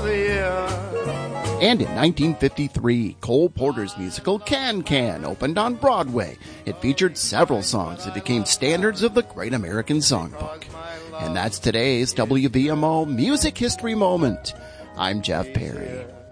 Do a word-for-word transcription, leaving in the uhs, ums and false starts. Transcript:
the year. And in nineteen fifty-three, Cole Porter's musical Can Can opened on Broadway. It featured several songs that became standards of the Great American Songbook. And that's today's W V M O Music History Moment. I'm Jeff Perry.